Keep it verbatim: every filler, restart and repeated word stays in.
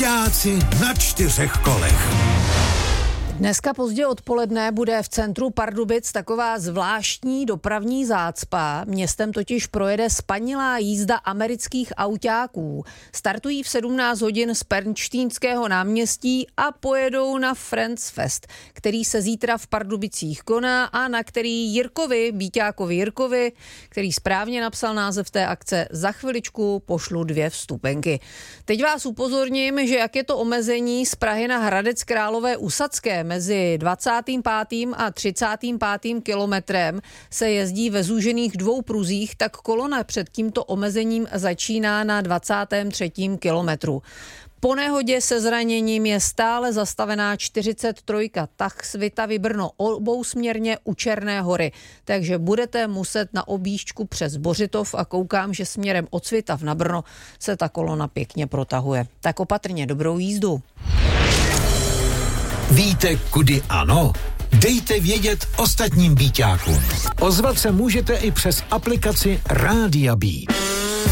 Byťáci na čtyřech kolech. Dneska pozdě odpoledne bude v centru Pardubic taková zvláštní dopravní zácpa. Městem totiž projede spanilá jízda amerických autáků. Startují v sedmnáct hodin z Pernštejnského náměstí a pojedou na Friends Fest, který se zítra v Pardubicích koná a na který Jirkovi, Bíťákovi Jirkovi, který správně napsal název té akce, za chviličku pošlu dvě vstupenky. Teď vás upozorním, že jak je to omezení z Prahy na Hradec Králové u Sadské mezi dvacátým pátým a třicátým pátým kilometrem se jezdí ve zúžených dvou pruzích, tak kolona před tímto omezením začíná na dvacátém třetím kilometru. Po nehodě se zraněním je stále zastavená čtyřicet tři tah Svitavy Brno obousměrně u Černé Hory, takže budete muset na objížďku přes Bořitov a koukám, že směrem od Svitav na Brno se ta kolona pěkně protahuje. Tak opatrně, dobrou jízdu. Víte, kudy ano? Dejte vědět ostatním Byťákům. Ozvat se můžete i přes aplikaci Rádia Bí.